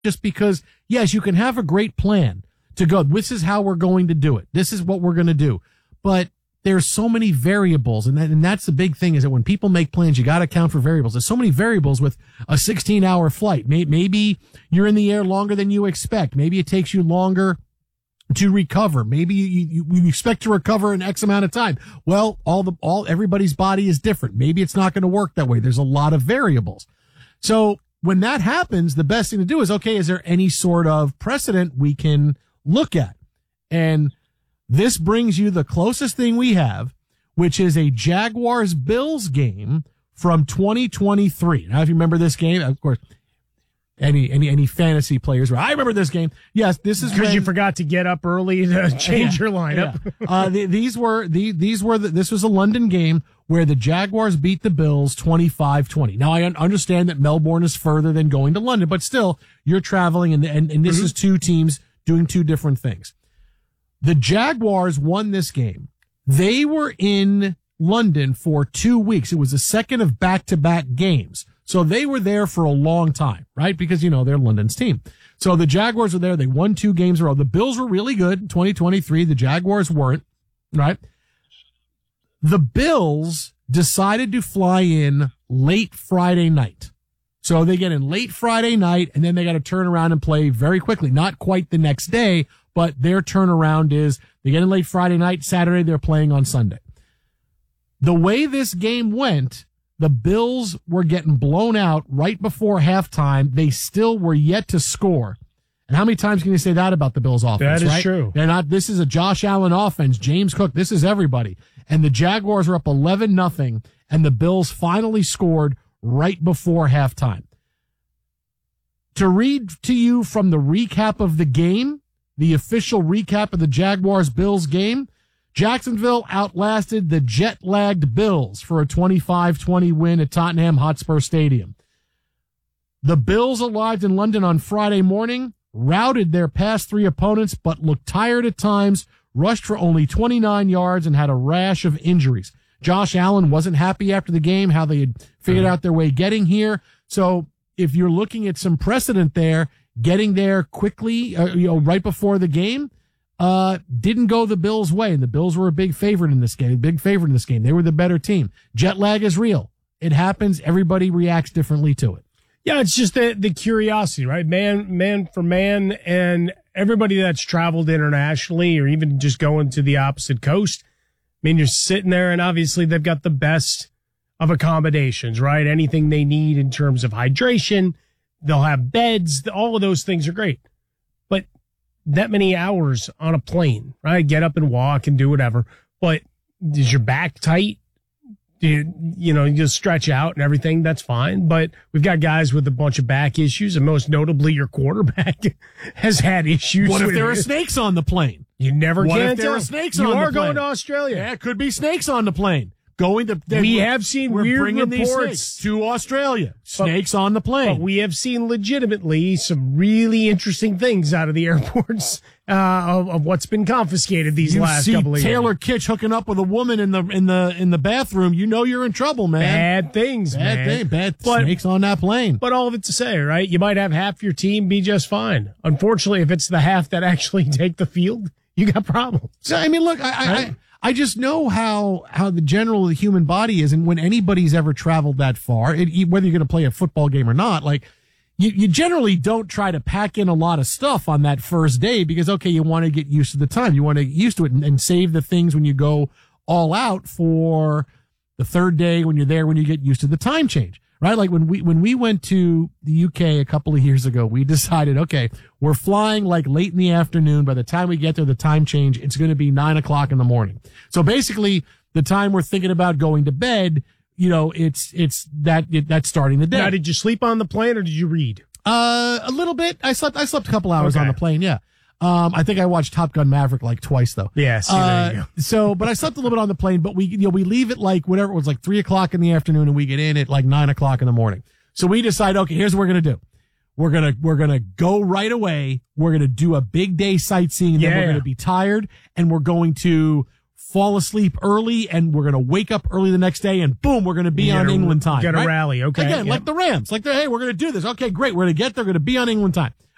just because, yes, you can have a great plan to go, this is how we're going to do it. This is what we're going to do. But there's so many variables, and that's the big thing, is that when people make plans, you got to account for variables. There's so many variables with a 16-hour flight. Maybe you're in the air longer than you expect. Maybe it takes you longer to recover. Maybe you expect to recover in X amount of time. Well, everybody's body is different. Maybe it's not going to work that way. There's a lot of variables. So when that happens, the best thing to do is, okay, is there any sort of precedent we can look at? And this brings you the closest thing we have, which is a Jaguars-Bills game from 2023. Now, if you remember this game, of course, any fantasy players, I remember this game. Yes, this is because you forgot to get up early to change your lineup. Yeah. This was a London game where the Jaguars beat the Bills 25-20. Now, I understand that Melbourne is further than going to London, but still, you're traveling, and this is two teams doing two different things. The Jaguars won this game. They were in London for 2 weeks. It was the second of back-to-back games. So they were there for a long time, right? Because, they're London's team. So the Jaguars were there. They won 2 games in a row. The Bills were really good in 2023. The Jaguars weren't, right? The Bills decided to fly in late Friday night. So they get in late Friday night, and then they got to turn around and play very quickly. Not quite the next day, but their turnaround is they get in late Friday night, Saturday they're playing on Sunday. The way this game went, the Bills were getting blown out right before halftime. They still were yet to score. And how many times can you say that about the Bills offense? That is right? true. They're not, this is a Josh Allen offense, James Cook, this is everybody. And the Jaguars are up 11-0, and the Bills finally scored right before halftime. To read to you from the recap of the game, the official recap of the Jaguars-Bills game, Jacksonville outlasted the jet-lagged Bills for a 25-20 win at Tottenham Hotspur Stadium. The Bills arrived in London on Friday morning, routed their past 3 opponents, but looked tired at times, rushed for only 29 yards, and had a rash of injuries. Josh Allen wasn't happy after the game, how they had figured out their way getting here. So if you're looking at some precedent there, getting there quickly, right before the game, didn't go the Bills' way, and the Bills were a big favorite in this game. They were the better team. Jet lag is real. It happens. Everybody reacts differently to it. Yeah, it's just the curiosity, right? Man for man, and everybody that's traveled internationally or even just going to the opposite coast. I mean, you're sitting there, and obviously they've got the best of accommodations, right? Anything they need in terms of hydration, they'll have beds. All of those things are great. But that many hours on a plane, right? Get up and walk and do whatever. But is your back tight? You just stretch out and everything. That's fine. But we've got guys with a bunch of back issues, and most notably your quarterback has had issues. What if there are snakes on the plane? You never what can if there tell. are snakes on the plane? You are going to Australia. Yeah, it could be snakes on the plane. We have seen weird reports to Australia. Snakes on the plane. But we have seen legitimately some really interesting things out of the airports of what's been confiscated these last couple of years. Taylor Kitsch hooking up with a woman in the bathroom. You know you're in trouble, man. Bad things, man. Bad snakes on that plane. But all of it to say, right? You might have half your team be just fine. Unfortunately, if it's the half that actually take the field, you got problems. So I mean, look, I just know how the general human body is, and when anybody's ever traveled that far, whether you're going to play a football game or not, like you generally don't try to pack in a lot of stuff on that first day because, okay, you want to get used to the time, you want to get used to it, and save the things when you go all out for the third day when you're there, when you get used to the time change. Right? Like when we went to the UK a couple of years ago, we decided, okay, we're flying like late in the afternoon. By the time we get there, the time change, it's going to be 9:00 in the morning. So basically the time we're thinking about going to bed, that's starting the day. Now, did you sleep on the plane or did you read? A little bit. I slept a couple hours on the plane. Yeah. I think I watched Top Gun Maverick like twice though. Yeah, there you go. But I slept a little bit on the plane, but we leave it like whatever it was, like 3:00 in the afternoon, and we get in at like 9:00 in the morning. So we decide, okay, here's what we're going to do. We're going to go right away. We're going to do a big day sightseeing, and then we're going to be tired, and we're going to fall asleep early, and we're going to wake up early the next day, and boom, we're going to be on England time. Get a right? rally, okay. Again, like the Rams. Like, hey, we're going to do this. Okay, great. We're going to get there. We're going to be on England time.